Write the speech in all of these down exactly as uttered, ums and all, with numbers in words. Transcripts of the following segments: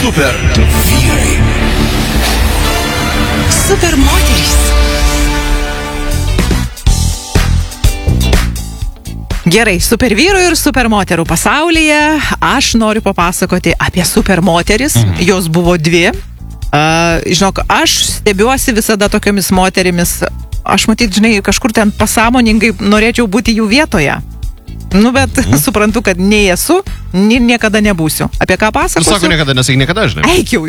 Super vyrai. Super moterys. Gerai, super vyrų ir super moterų pasaulyje aš noriu papasakoti apie super moteris. Mhm. Jos buvo dvi. Uh, žinok, aš stebiuosi visada tokiomis moterimis. Aš matyt, žinai, kažkur ten pasąmoningai norėčiau būti jų vietoje. Nu, bet mm. suprantu, kad nei esu, nei niekada nebūsiu. Apie ką pasakosiu? Tu sako niekada, nesakyk niekada, žinai. Eikiau.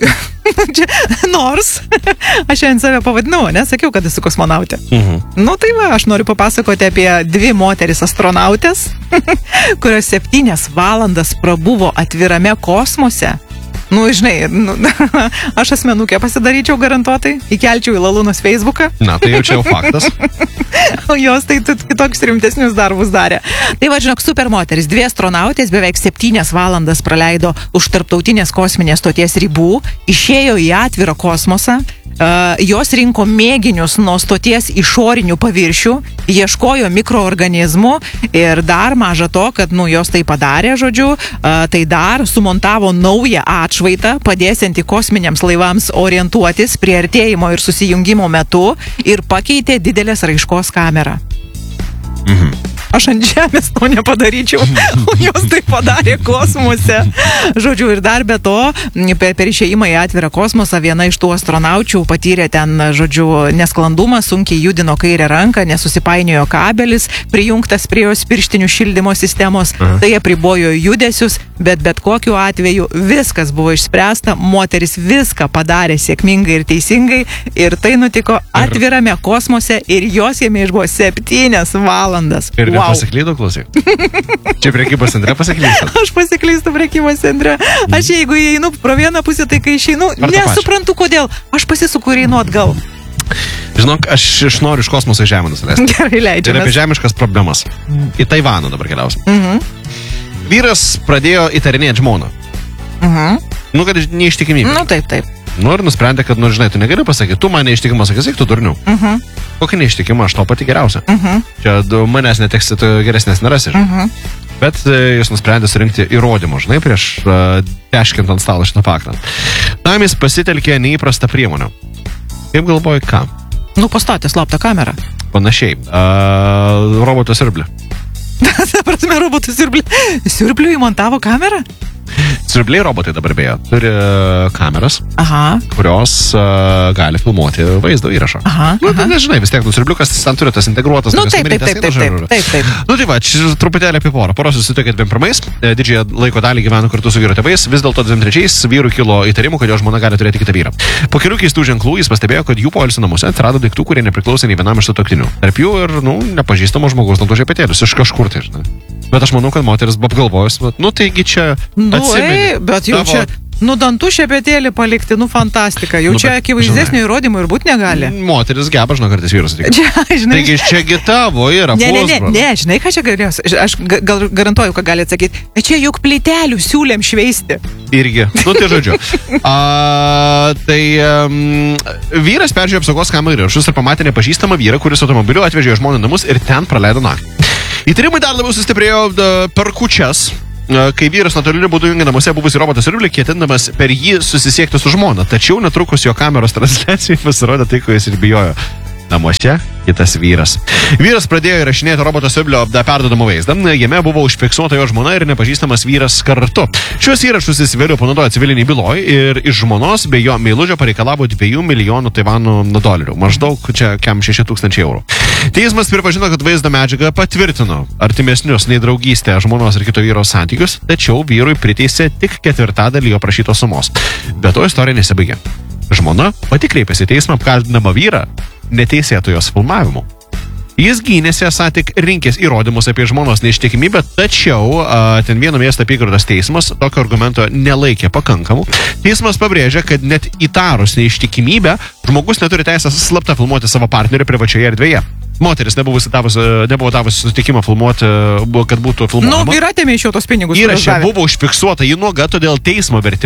Nors, aš šiandien save pavadinau, nesakiau, kad esu kosmonautė. Mhm. Nu, tai va, aš noriu papasakoti apie dvi moteris astronautės, kurios septynias valandas prabuvo atvirame kosmose. Nu, žinai, nu, aš asmenukę pasidaryčiau garantuotai, įkelčiau į Lalūnos Facebooką. Na, tai jau čia jau faktas. O jos tai kitokius rimtesnius darbus darė. Tai va, žinok, super moteris, dvi astronautės beveik septynias valandas praleido už tarptautinės kosminės stoties ribų, išėjo į atvirą kosmosą, uh, jos rinko mėginius nuo stoties išorinių paviršių, ieškojo mikroorganizmų ir dar maža to, kad, nu, jos tai padarė, žodžiu, uh, tai dar sumontavo naują atšvaitą, padėsiantį kosminiams laivams orientuotis priartėjimo ir susijungimo metu ir pakeitė didelės raiškos kamerą. Mhm. Aš ant žemės to nepadaryčiau, o jos tai padarė kosmose. Žodžiu, ir dar be to, per, per išėjimą į atvirą kosmosą viena iš tų astronaučių patyrė ten, žodžiu, nesklandumą, sunkiai judino kairę ranką, nesusipainiojo kabelis, prijungtas prie jos pirštinių šildymo sistemos, Aha. tai apribojo judesius, bet bet kokiu atveju viskas buvo išspręsta, moteris viską padarė sėkmingai ir teisingai ir tai nutiko atvirame kosmose ir jos jame išbuvo septynias valandas. Ir wow. Pasiklydo, klausyk. Čia prekybos centre pasiklysto. Aš pasiklystu prekybos centre. Aš jeigu įeinu pro vieną pusę, tai kai išeinu, nesuprantu kodėl. Aš pasisuku ir einu atgal. Žinok, aš iš noriu iš kosmoso į žemę nusileisti. Gerai, leidžiamės. Ir apie žemiškas problemas. Į Taivaną dabar keliausim. Mhm. Vyras pradėjo įtarinėti žmoną. Mhm. Nu, kad neištikimybė. Nu, taip, taip. Nu, ir nusprendė, kad, nu, žinai, tu negali pasakyti, tu man neištikimas, sakysi, tu durniu. Mhm. Kokį neištikimą, aš tau pati geriausia. Mhm. Čia manęs neteksi, tu geresnės nerasi. Mhm. Bet jis nusprendė surinkti įrodymų, žinai, prieš uh, teškint ant stalo šitą faktą. Tam jis pasitelkė neįprastą priemonę. Kaip galvoji, ką? Nu, pastatė slaptą kamerą. Panašiai. Uh, roboto siurblį. Ta prasme, robotų siurblį. Siurblių įmontavo kamerą? Siurbliai robotai dabar beje turi kameras, Aha. kurios uh, gali filmuoti vaizdo įrašą. Aha. Nu, Aha. nežinai, vis tiek, nu, siurbliukas ten turi tas integruotas. Nu, taip, taip, taip, taip, taip, taip, taip. Nu, tai va, čia truputėlį apie porą. Poros susitokė dviem pirmais, didžiąją laiko dalį gyveno kartu su vyro tėvais, vis dėlto dviem trečiais vyrų kilo įtarimų, kad jo žmona gali turėti kitą vyrą. Po kelių keistų ženklų jis pastebėjo, kad jų poilsio namuose atsirado daiktų, kurie nepriklausė nei vienam iš sutuoktinių. Tarp jų ir, nu, nepažįstamo žmogaus dantų šepetėlius iš kažkur tai, žinai. Bet aš manau, kad moteris buvo apgalvojus, nu, taigi čia atsimeni. Nu, bet jau čia, nu, dantų šepetėlį palikti, nu, fantastika. Jau nu, čia akivaizdesnių įrodymų ir būt negali. Moteris geba, žinau, kartais vyrus sutikti. Žinai, taigi čiagi tavo yra ne, ne, ne, pusbroliai. ne, žinai, ką čia galės. Aš gal garantuoju, ką gali atsakyti. Bet čia juk plytelių siūlėm šveisti. Irgi. Nu, tai žodžiu. A, tai um, vyras peržiūrėjo apsaugos kamerų įrašus ir pamatė nepažįstamą vyrą, kuris automobiliu atvežė žmoną namus ir ten praleido naktį. Įtarimai dar labiau sustiprėjo per kūčias, kai vyras nuotoliniu būdu jungia namuose buvusį robotą siurblį, ketindamas per jį susisiekti su žmona. Tačiau netrukus jo kameros transliacijai pasirodė tai, ko jis ir bijojo. Namuose kitas vyras. Vyras pradėjo įrašinėti roboto siurblio perduodamą vaizdą. Jame buvo užfiksuota jo žmona ir nepažįstamas vyras kartu. Šios įrašus jis vėliau panaudojo civiliniai byloj ir iš žmonos bei jo meilužio pareikalavo dviejų milijonų Taivano dolerių. Maždaug čia kem šeši tūkstančiai eurų. Teismas pripažino, kad vaizdo medžiaga patvirtino artimesnius nei draugystę žmonos ir kito vyro santykius, tačiau vyrui priteisė tik ketvirtadalį jo prašytos sumos. Bet to istorija nesibaigė. Žmona pati kreipėsi į teismą apkaltinamą vyrą neteisėtų jos filmavimu. Jis gynėsi, esą tik rinkęs įrodymus apie žmonos neištikimybę, tačiau a, ten vieno miesto apygardos teismas tokio argumento nelaikė pakankamų. Teismas pabrėžė, kad net įtarus neištikimybę, žmogus neturi teisės slapta filmuoti savo partnerį privačioje erdvėje. Moteris nebuvo davusi, nebuvo davusi sutikimą filmuoti, kad būtų filmuojama. Nu, ir atėmė iš jo tos pinigus. Įraše buvo užfiksuota jį nuoga, todėl teismo vertimu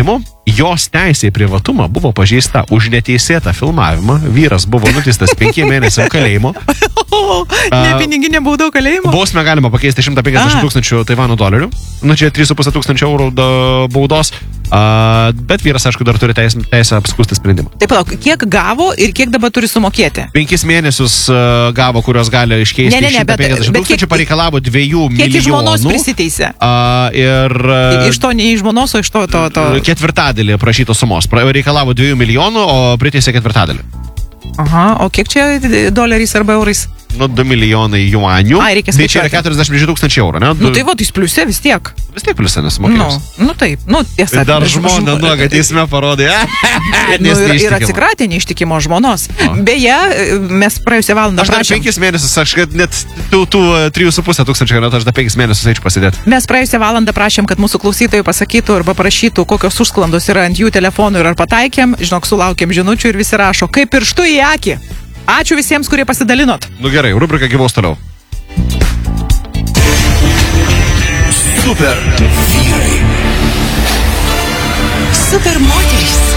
jos teisė į privatumą buvo pažeista už neteisėtą filmavimą. Vyras buvo nuteistas penkiem mėnesiam kalėjimo. Ne piniginė bauda kalėjimo. Bausmę galima pakeisti šimtą penkiasdešimt tūkstančių Taivano dolerių. Nu, čia trys su puse tūkstančio eurų baudos. Uh, bet vyras, aišku, dar turi teisę, teisę apskūsti sprendimą. Taip, palauk, kiek gavo ir kiek dabar turi sumokėti? Penkis mėnesius uh, gavo, kurios gali iškeisti. Ne, ne, ne, šimtą penkiasdešimt tūkstančių, pareikalavo dviejų milijonų. Kiek iš žmonos prisiteisė? Uh, ir... Uh, iš to, ne iš žmonos, o iš to... to, to... Ketvirtadėlį prašytos sumos. Reikalavo dviejų milijonų, o priteisė ketvirtadėlį. Aha, o kiek čia doleriais arba eurais? Nu, du milijonai juanių. Ai, reikia skaičiuoti. Tai čia yra keturiasdešimt šeši tūkstančiai eurų, ne? Du... Nu, tai va, jis pliusė vis tiek. Vis tiek pliusė nesumokėjus. Nu, nu taip, nu tiesa. Dar žmona nuoga teisme parodė. Nu, ir, ir atsikratė neištikimo žmonos. O. Beje, mes praėjusią valandą aš dar prašėm. penkis mėnesius, aš kad net tų, tų trijų su pusė tūkstančių, net aš dar penkis mėnesius eičiau pasidėti. Mes praėjusią valandą prašėm, kad mūsų klausytojai pasakytų arba parašytų, kokios užsklandos yra ant jų telefonų ir ar pataikėm. Žinok, sulaukėm žinučių ir visi rašo, kaip pirštu į akį. Ačiū visiems, kurie pasidalinot. Nu gerai, rubrika gyvaus toliau. Super vyrai. Super moterys.